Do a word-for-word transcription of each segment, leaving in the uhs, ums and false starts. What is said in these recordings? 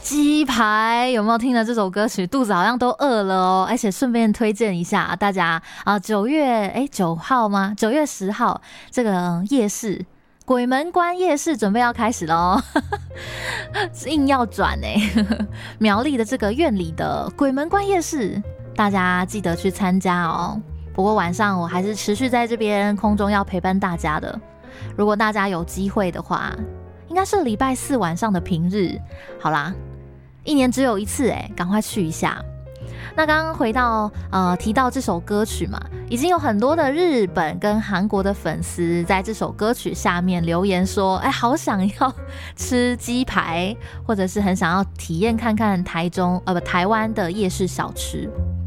鸡排，有没有听了这首歌曲？肚子好像都饿了哦。而且顺便推荐一下大家啊，九月哎九号吗？九月十号这个夜市鬼门关夜市准备要开始喽，硬要转哎。苗栗的这个苑里的鬼门关夜市，大家记得去参加哦。不过晚上我还是持续在这边空中要陪伴大家的。如果大家有机会的话，应该是礼拜四晚上的平日。好啦。一年只有一次哎，赶快去一下。那刚刚回到呃提到这首歌曲嘛，已经有很多的日本跟韩国的粉丝在这首歌曲下面留言说，哎，好想要吃鸡排，或者是很想要体验看看台中呃不台湾的夜市小吃。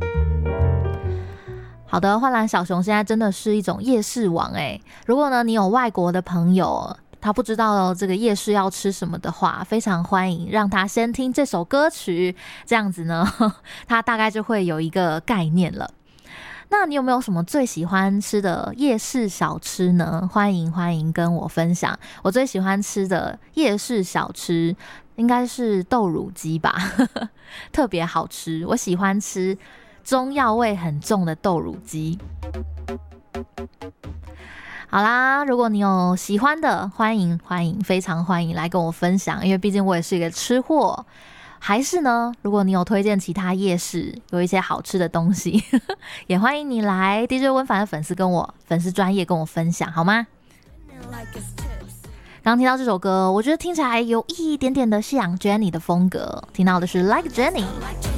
好的，幻蓝小熊现在真的是一种夜市王哎。如果呢你有外国的朋友，他不知道这个夜市要吃什么的话，非常欢迎让他先听这首歌曲，这样子呢他大概就会有一个概念了。那你有没有什么最喜欢吃的夜市小吃呢？欢迎欢迎跟我分享。我最喜欢吃的夜市小吃应该是豆乳鸡吧特别好吃，我喜欢吃中药味很重的豆乳鸡。好啦，如果你有喜欢的，欢迎欢迎，非常欢迎来跟我分享，因为毕竟我也是一个吃货。还是呢，如果你有推荐其他夜市有一些好吃的东西也欢迎你来 D J 温凡的粉丝跟我粉丝专页跟我分享好吗？刚听到这首歌，我觉得听起来有一点点的像 Jennie 的风格，听到的是 Like Jennie。